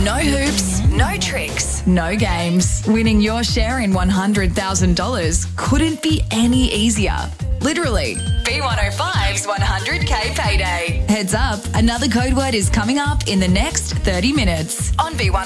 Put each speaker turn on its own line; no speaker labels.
No hoops, no tricks, no games. Winning your share in $100,000 couldn't be any easier. Literally. B105's 100K payday. Heads up, another code word is coming up in the next 30 minutes on B105.